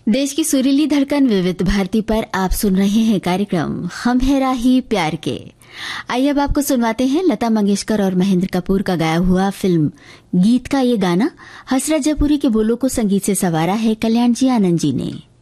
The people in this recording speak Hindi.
देश की सुरीली धड़कन विविध भारती पर आप सुन रहे हैं कार्यक्रम हम है राही प्यार के। आइए अब आपको सुनवाते हैं लता मंगेशकर और महेंद्र कपूर का गाया हुआ फिल्म गीत का ये गाना। हसरत जयपुरी के बोलों को संगीत से संवारा है कल्याण जी आनंद जी ने।